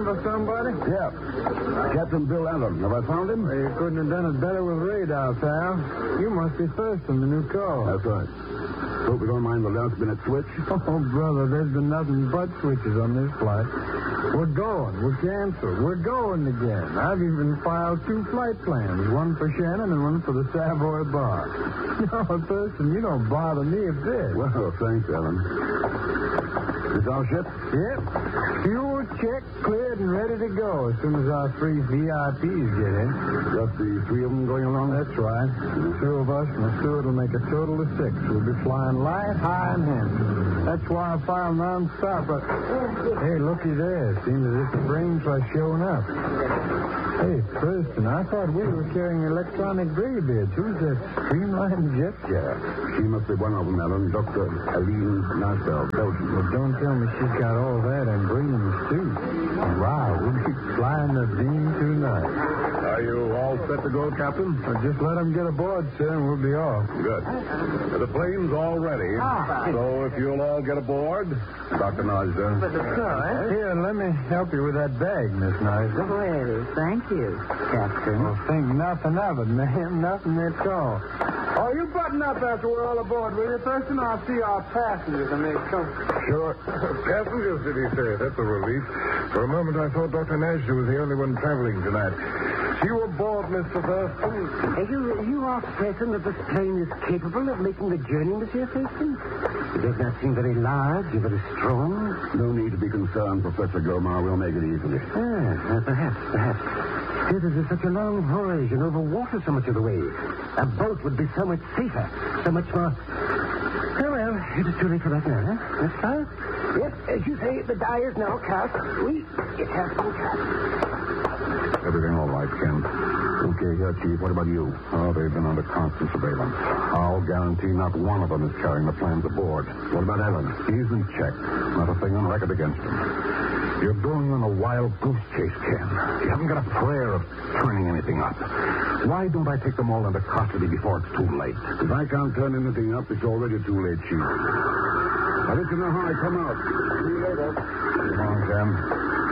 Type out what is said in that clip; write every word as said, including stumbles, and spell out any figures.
for somebody? Yeah. Captain Bill Allen. Have I found him? Well, you couldn't have done it better with radar, pal. You must be first in the new call. That's right. Hope you don't mind the last minute switch. Oh, brother, there's been nothing but switches on this flight. We're going. We're canceled. We're going again. I've even filed two flight plans, one for Shannon and one for the Savoy Bar. No, Thurston, you don't bother me a bit. Well, thanks, Alan. This our ship? Yep. Fuel check, cleared, and ready to go as soon as our three V I Ps get in. Just the three of them going along? That's right. The two of us and the steward will make a total of six. We'll be flying light, high, and handsome. That's why I file non-stop. But, hey, looky there. Seems as if the brains are showing up. Hey, Thurston, I thought we were carrying electronic graybeards. Who's that streamlined jet guy? She must be one of them, Alan. Doctor Aline Nassau, Belgian. Well, don't tell me she's got all that and brains, too. Wow, we'll be flying the beam tonight. Are you all set to go, Captain? Well, just let them get aboard, sir, and we'll be off. Good. The plane's all ready. Ah. So if you'll all get aboard, Doctor Najda. But, of course. Here, let me help you with that bag, Miss Najda. Well, thank you, Captain. Well, think nothing of it, ma'am. Nothing at all. Oh, you button up after we're all aboard, will you, Thurston? I'll see our passengers and make comfort. Sure. Passengers, did he say? That's a relief. For a moment, I thought Doctor Najda was the only one traveling tonight. You aboard, Mister Thurston? Are you, you are certain that this plane is capable of making the journey, Monsieur Thurston? It does not seem very large or very strong. No need to be concerned, Professor Gilmar. We'll make it easily. Ah, uh, perhaps, perhaps. This is such a long voyage and over water so much of the way. A boat would be so much safer, so much more... Oh, well, it is too late for that now, huh? Miss Fire? Yes, as you say, the die is now cast. We, it has been cast. Everything all right, Ken? Okay, here, Chief. What about you? Oh, they've been under constant surveillance. I'll guarantee not one of them is carrying the plans aboard. What about Ellen? He's in check. Not a thing on record against him. You're going on a wild goose chase, Ken. You haven't got a prayer of turning anything up. Why don't I take them all into custody before it's too late? If I can't turn anything up, it's already too late, Chief. I'll let you know how I come out. See you later. Come on, Ken.